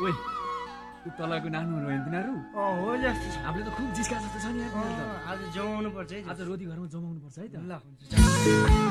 ओइ त्यो तलको नाच्नुहरू होइन तिनीहरू हो जस्तो छ। हामीले त खुब जिस्का जस्तो छ नि यार तिनीहरू त। आज जमाउनु पर्छ है। आज रोटी घरमा जमाउनु पर्छ है त। ल हुन्छ।